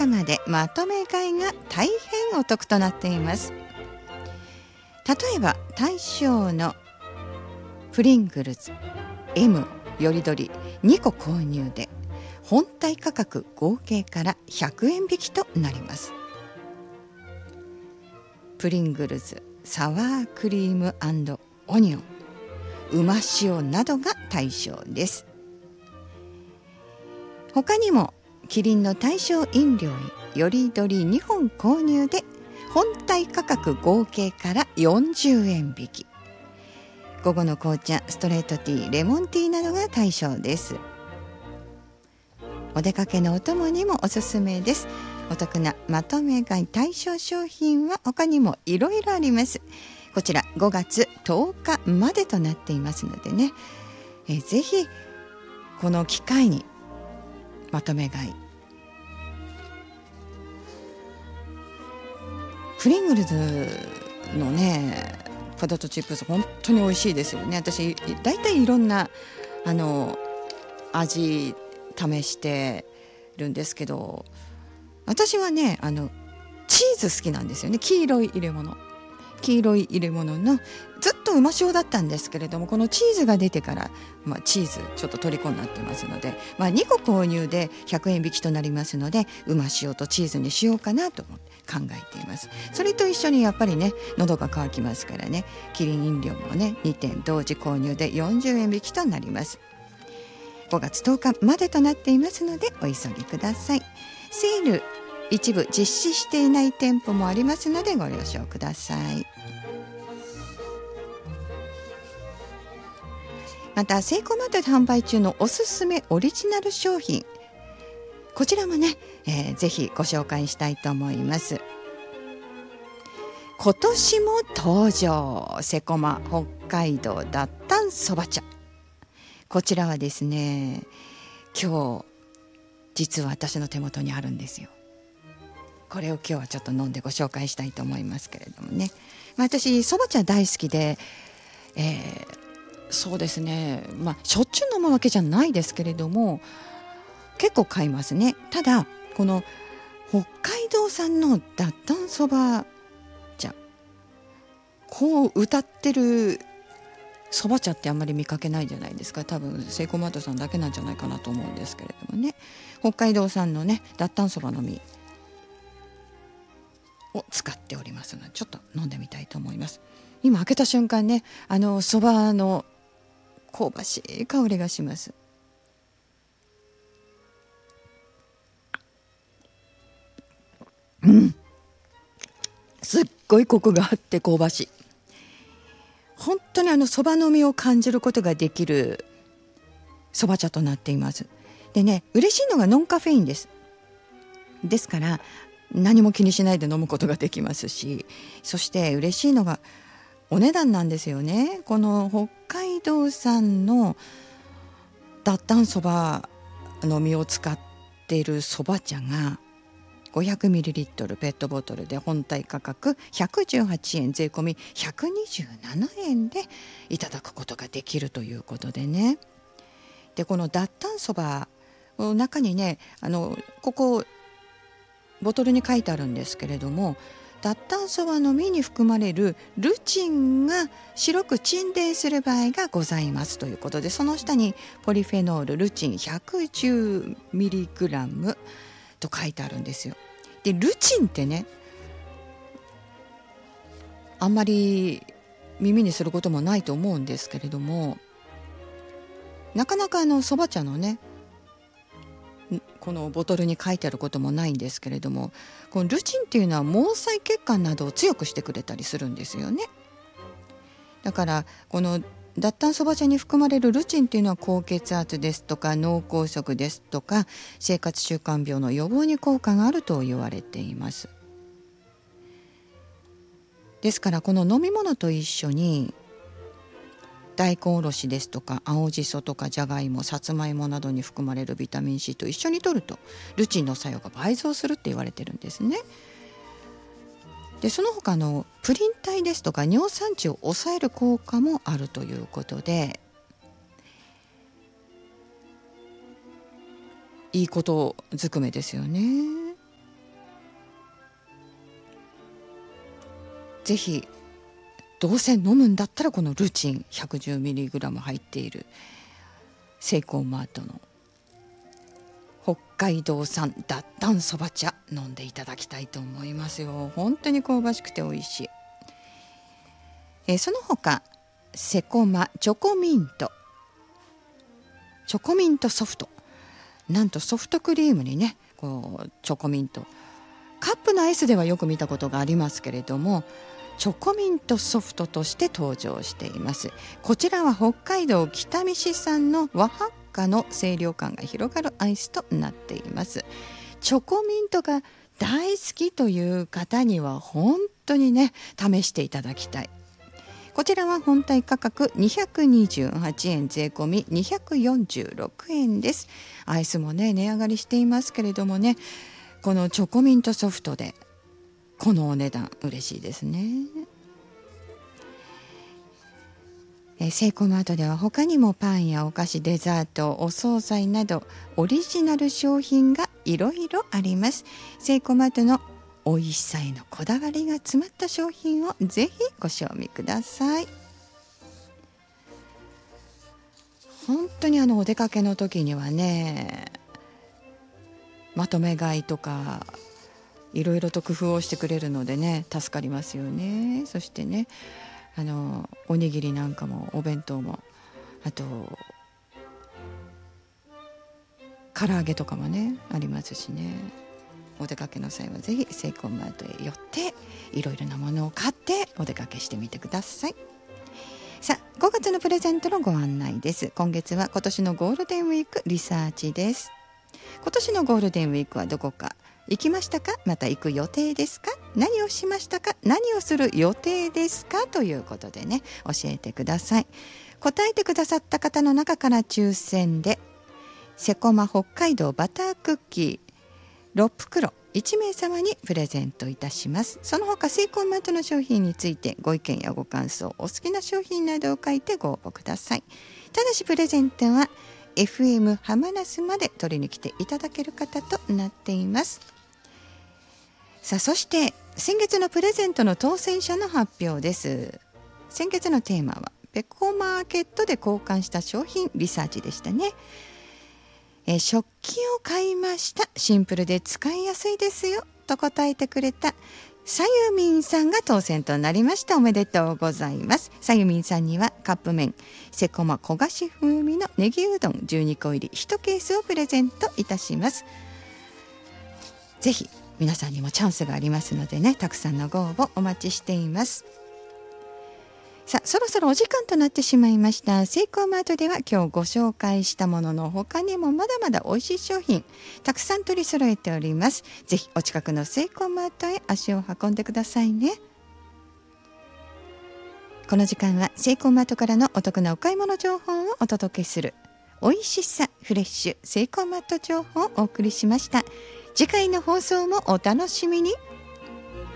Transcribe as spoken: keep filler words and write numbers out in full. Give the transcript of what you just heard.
までまとめ買いが大変お得となっています。例えば対象のプリングルズ エム よりどりにこ購入で本体価格合計からひゃくえん引きとなります。プリングルズサワークリーム&オニオン、うま塩などが対象です。他にもキリンの対象飲料よりどりにほん購入で本体価格合計からよんじゅうえん引き、午後の紅茶ストレートティーレモンティーなどが対象です。お出かけのお供にもおすすめです。お得なまとめ買い対象商品は他にもいろいろあります。こちらごがつとおかまでとなっていますのでね、えぜひこの機会にまとめ買い。プリングルズのねポテトチップス本当に美味しいですよね。私だいたいいろんなあの味試してるんですけど、私はねあのチーズ好きなんですよね。黄色い入れ物黄色い入れ物のずっとうま塩だったんですけれども、このチーズが出てから、まあ、チーズちょっと虜になってますので、まあ、にこ購入でひゃくえん引きとなりますので、うま塩とチーズにしようかなと思って考えています。それと一緒にやっぱりね喉が渇きますからね、キリン飲料もねにてん同時購入でよんじゅうえん引きとなります。ごがつとおかまでとなっていますのでお急ぎください。セール一部実施していない店舗もありますのでご了承ください。またセイコーマートで販売中のおすすめオリジナル商品、こちらもね、えー、ぜひご紹介したいと思います。今年も登場、セコマ北海道脱炭そば茶。こちらはですね、今日実は私の手元にあるんですよ。これを今日はちょっと飲んでご紹介したいと思いますけれどもね、まあ、私そば茶大好きで、えー、そうですね、まあ、しょっちゅう飲むわけじゃないですけれども結構買いますね。ただこの北海道産の脱炭そば茶、こう歌ってるそば茶ってあんまり見かけないじゃないですか。多分セイコーマートさんだけなんじゃないかなと思うんですけれどもね、北海道産のね脱炭そばの実を使っておりますのでちょっと飲んでみたいと思います。今開けた瞬間ね、あのそばの香ばしい香りがします。うん、すっごいコクがあって香ばしい。本当にあのそばの実を感じることができるそば茶となっています。でね、嬉しいのがノンカフェインです。ですから何も気にしないで飲むことができますし、そして嬉しいのがお値段なんですよね。この北海道産の脱炭そばの実を使っているそば茶が ごひゃくミリリットル ペットボトルで本体価格ひゃくじゅうはちえん、税込みひゃくにじゅうななえんでいただくことができるということでね。でこの脱炭そばの中にね、あのここボトルに書いてあるんですけれども、脱炭そばの実に含まれるルチンが白く沈殿する場合がございますということで、その下にポリフェノールルチン ひゃくじゅうミリグラム と書いてあるんですよ。でルチンってねあんまり耳にすることもないと思うんですけれども、なかなかあのそば茶のねこのボトルに書いてあることもないんですけれども、このルチンっていうのは毛細血管などを強くしてくれたりするんですよね。だからこの脱炭そば茶に含まれるルチンっていうのは高血圧ですとか脳梗塞ですとか生活習慣病の予防に効果があると言われています。ですからこの飲み物と一緒に大根おろしですとか青じそとかじゃがいも、さつまいもなどに含まれるビタミン C と一緒に摂るとルチンの作用が倍増するって言われてるんですね。でその他のプリン体ですとか尿酸値を抑える効果もあるということで、いいことずくめですよね。 ぜひどうせ飲むんだったらこのルチン ひゃくじゅうミリグラム 入っているセイコーマートの北海道産脱炭そば茶飲んでいただきたいと思いますよ。本当に香ばしくて美味しい。えー、その他セコマチョコミントチョコミントソフト、なんとソフトクリームにねこうチョコミント、カップのアイスではよく見たことがありますけれども、チョコミントソフトとして登場しています。こちらは北海道北見市産の和ハッカの清涼感が広がるアイスとなっています。チョコミントが大好きという方には本当にね試していただきたい。こちらは本体価格にひゃくにじゅうはちえん、税込みにひゃくよんじゅうろくえんです。アイスもね値上がりしていますけれどもね、このチョコミントソフトでこのお値段嬉しいですね。えセイコーマートでは他にもパンやお菓子、デザート、お惣菜などオリジナル商品がいろいろあります。セイコーマートの美味しさへのこだわりが詰まった商品をぜひご賞味ください。本当にあのお出かけの時にはね、まとめ買いとかいろいろと工夫をしてくれるのでね助かりますよね。そしてねあのおにぎりなんかもお弁当も、あと唐揚げとかもねありますしね。お出かけの際はぜひセイコーマートへ寄っていろいろなものを買ってお出かけしてみてください。さあごがつのプレゼントのご案内です。今月は今年のゴールデンウィークリサーチです。今年のゴールデンウィークはどこか行きましたか、また行く予定ですか、何をしましたか、何をする予定ですかということでね教えてください。答えてくださった方の中から抽選でセコマ北海道バタークッキーろっぷくろいちめいさまにプレゼントいたします。その他セイコーマートの商品についてご意見やご感想、お好きな商品などを書いてご応募ください。ただしプレゼントは エフエム ハマナスまで取りに来ていただける方となっています。さあそして先月のプレゼントの当選者の発表です。先月のテーマはペコマーケットで交換した商品リサーチでしたね。え食器を買いました、シンプルで使いやすいですよと答えてくれたさゆみんさんが当選となりました。おめでとうございます。さゆみんさんにはカップ麺セコマ焦がし風味のネギうどんじゅうにこ入りいちケースをプレゼントいたします。ぜひ皆さんにもチャンスがありますのでね、たくさんのご応募お待ちしています。さあそろそろお時間となってしまいました。セイコーマートでは今日ご紹介したものの他にもまだまだ美味しい商品たくさん取り揃えております。ぜひお近くのセイコーマートへ足を運んでくださいね。この時間はセイコーマートからのお得なお買い物情報をお届けする美味しさフレッシュセイコーマート情報をお送りしました。次回の放送もお楽しみに。